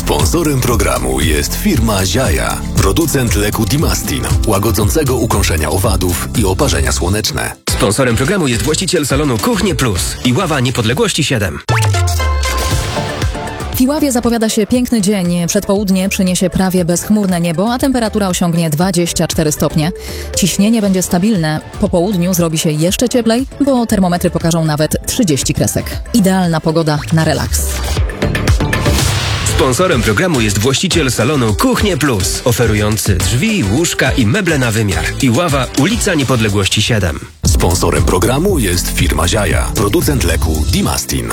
Sponsorem programu jest firma Ziaja, producent leku Dimastin, łagodzącego ukąszenia owadów i oparzenia słoneczne. Sponsorem programu jest właściciel salonu Kuchnie Plus i Ława Niepodległości 7. W Iławie zapowiada się piękny dzień. Przedpołudnie przyniesie prawie bezchmurne niebo, a temperatura osiągnie 24 stopnie. Ciśnienie będzie stabilne. Po południu zrobi się jeszcze cieplej, bo termometry pokażą nawet 30 kresek. Idealna pogoda na relaks. Sponsorem programu jest właściciel salonu Kuchnie Plus, oferujący drzwi, łóżka i meble na wymiar. Iława, ulica Niepodległości 7. Sponsorem programu jest firma Ziaja, producent leku Dimastin.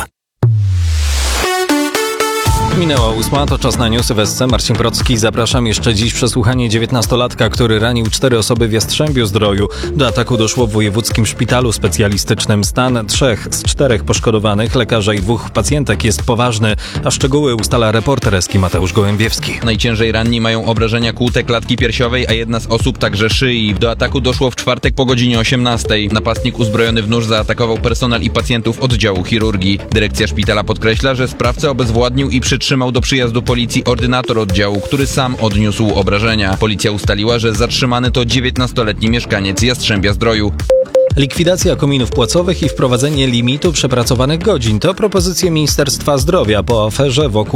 Minęła 8, to czas na newsy w SC. Marcin Procki, zapraszam. Jeszcze dziś przesłuchanie 19-latka, który ranił 4 osoby w Jastrzębiu-Zdroju. Do ataku doszło w wojewódzkim szpitalu specjalistycznym. Stan 3 z 4 poszkodowanych, lekarza i 2 pacjentek jest poważny, a szczegóły ustala reporter SK Mateusz Gołębiewski. Najciężej ranni mają obrażenia kłute klatki piersiowej, a jedna z osób także szyi. Do ataku doszło w czwartek po godzinie 18. Napastnik uzbrojony w nóż zaatakował personel i pacjentów oddziału chirurgii. Dyrekcja szpitala podkreśla, że sprawcę obezwładnił i przytrzymał do przyjazdu policji ordynator oddziału, który sam odniósł obrażenia. Policja ustaliła, że zatrzymany to 19-letni mieszkaniec Jastrzębia-Zdroju. Likwidacja kominów płacowych i wprowadzenie limitu przepracowanych godzin to propozycje Ministerstwa Zdrowia po aferze wokół